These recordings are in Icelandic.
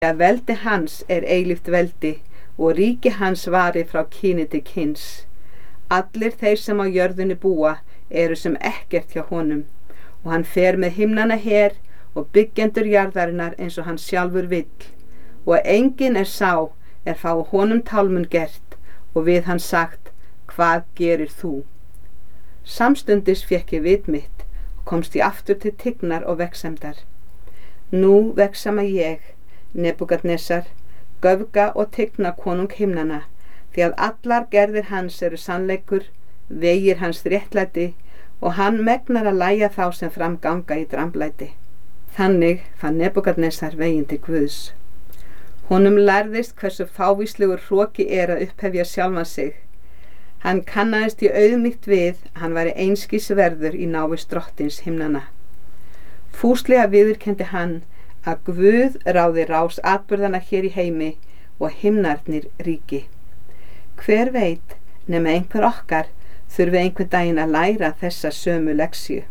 Að veldi hans eilíft veldi og ríki hans vari frá kyni til kyns. Allir þeir sem á jörðinni búa eru sem ekkert hjá honum og hann fer með himnana her og byggjendur jarðarinnar eins og hann sjálfur vill og enginn sá fá honum tálmun gert og við hann sagt, hvað gerir þú? Samstundis fékk ég vit mitt og komst ég aftur til tignar og vegsemdar. Nú vegsama ég, Nebúkadnesar, göfga og tigna konung himnana, því að allar gerðir hans eru sannleikur, vegir hans réttlæti og hann megnar að lægja þá sem framganga í dramblæti. Þannig fann Nebúkadnesar veginn til Guðs. Honum lærðist hversu fávíslegur hroki að upphefja sjálfan sig. Hann kannaðist í auðmýkt við að hann væri einskis verður í návist drottins himnana. Fúslega viðurkenndi hann að Guð ráði rás atburðana hér í heimi og himnarnir ríki. Hver veit nema einhver okkar þurfi einhvern daginn að læra þessa sömu leksju.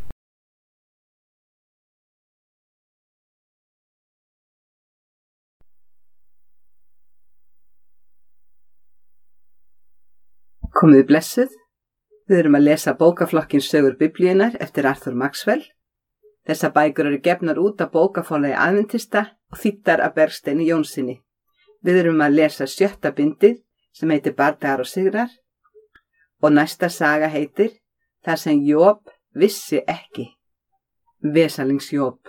Komiði blessuð, við erum að lesa bókaflokkin Sögur Biblíunnar eftir Arthur Maxwell. Þessar bækur eru gefnar út af bókaforlagi Aðventista og þýddar af Bergsteini Jónssyni. Við erum að lesa 7. bindið sem heitir Bardagar og sigrar og næsta saga heitir Það sem Job vissi ekki. Vesalings Job.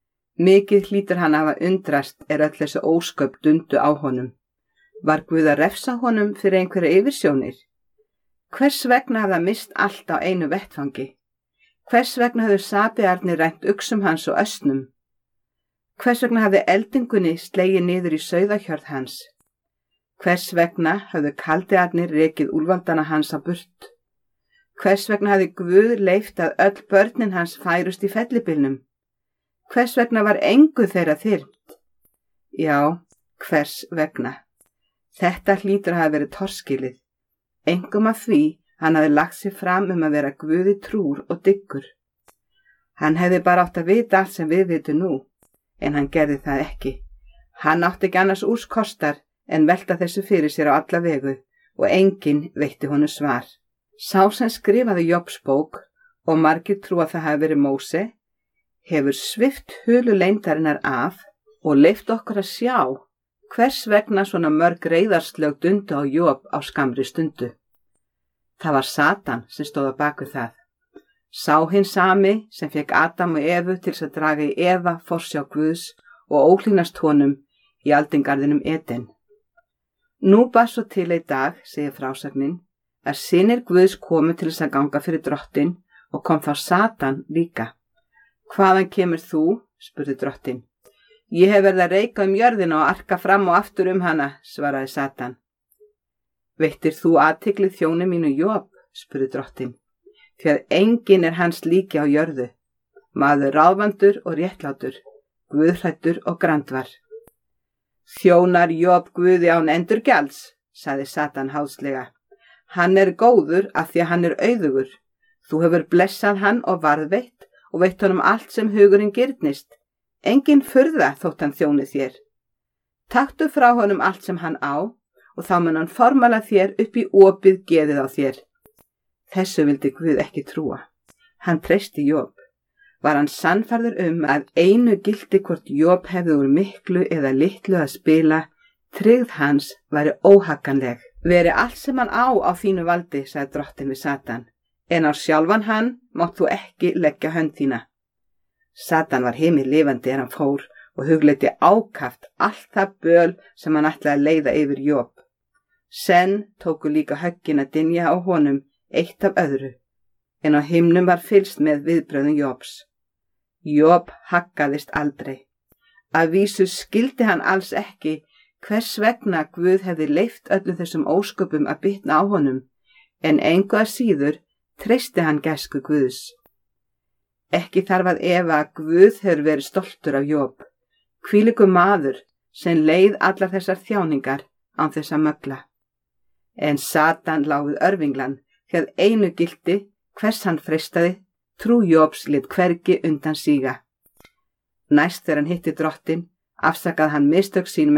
Mikið hlýtur hann að hafa undrast öll þessi ósköp dundu á honum. Var Guð að refsa honum fyrir einhverja yfirsjónir? Hvers vegna hafði hann mist allt á einu vettfangi? Hvers vegna hafði sapiarnir rænt uxum hans og ösnum? Hvers vegna hafði eldingunni slegið niður í sauðahjörð hans? Hvers vegna hafði kaldiarnir rekið úlfaldana hans á burt? Hvers vegna hafði Guð leyft að öll börnin hans færust í fellibylnum? Hvers vegna var engu þeirra þyrmt? Já, hvers vegna? Þetta hlýtur að hafa verið torskilið. Engum af því hann hafði lagt sig fram að vera Guði trúr og dyggur. Hann hefði bara átt að vita allt sem við vitum nú, en hann gerði það ekki. Hann átti ekki annars úrskostar en velta þessu fyrir sér á alla vegu og enginn veitti honum svar. Sá sem skrifaði Jobs bók og margir trúa það hafi verið Móse, hefur svipt hulu leyndarinnar af og leyft okkur að sjá hvers vegna svona mörg reiðarslög dundu á Job á skammri stundu. Það var Satan sem stóð á baku það. Sá hinn sami sem fekk Adam og Evu til að draga í efa forsjá Guðs og óhlýnast honum í aldingarðinum Eden. Nú bar svo til í dag, segir frásagnin, að synir Guðs komu til þess að ganga fyrir drottin og kom þá Satan líka. Hvaðan kemur þú? Spurði drottin. Ég hef verið að reika jörðina og arka fram og aftur hana, svaraði Satan. Veittir þú athygli þjóni mínu Job? Spurði drottin. Því að enginn hans líki á jörðu. Maður ráðvandur og réttlátur, guðhræddur og grandvar. Þjónar Job Guði án endurgjalds, sagði Satan háðslega. Hann góður af því að hann auðugur. Þú hefur blessað hann og varðveitt og veitt honum allt sem hugurinn girnist. Engin furða þótt hann þjóni þér. Taktu frá honum allt sem hann á og þá mun hann formala þér upp í opið geðið á þér. Þessu vildi Guð ekki trúa. Hann treysti Job. Var hann sannfærður að einu gildi hvort Job hefði úr miklu eða litlu að spila, tryggð hans væri óhagganleg. Veri allt sem hann á þínu valdi, sagði drottin við Satan, en á sjálfan hann mátt þú ekki leggja hönd þína. Satan var himinlifandi hann fór og hugleiddi ákaft allt það böl sem hann ætlaði að leiða yfir Job. Senn tóku líka höggin að dynja á honum eitt af öðru, en á himnum var fylgst með viðbrögðum Jobs. Job haggaðist aldrei. Að vísu skildi hann alls ekki hvers vegna Guð hefði leyft öllum þessum ósköpum að bitna á honum, en engu að síður treysti hann gæsku Guðs. Ekki þarf að efa að Guð hefur verið stoltur af Job, hvílíkur maður sem leið allar þessar þjáningar án þess að mögla. En Satan lá við örvinglan, því að einu gildi hvers hann freistaði, trú Jobs lét hvergi undan síga. Næst þegar hann hitti drottin, afsakaði hann mistök sín